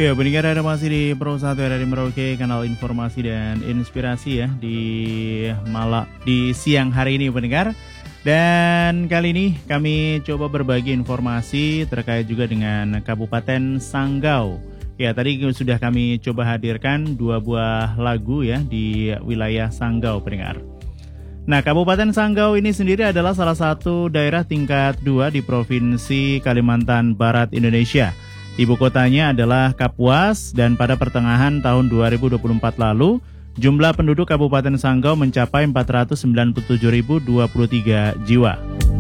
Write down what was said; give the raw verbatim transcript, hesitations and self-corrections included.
Ya, pendengar ada masih di Pro satu R R I Merauke, kanal informasi dan inspirasi ya di malam di siang hari ini pendengar. Dan kali ini kami coba berbagi informasi terkait juga dengan Kabupaten Sanggau. Ya, tadi sudah kami coba hadirkan dua buah lagu ya di wilayah Sanggau pendengar. Nah, Kabupaten Sanggau ini sendiri adalah salah satu daerah tingkat dua di Provinsi Kalimantan Barat Indonesia. Ibu kotanya adalah Kapuas dan pada pertengahan tahun dua ribu dua puluh empat lalu, jumlah penduduk Kabupaten Sanggau mencapai empat ratus sembilan puluh tujuh ribu dua puluh tiga jiwa.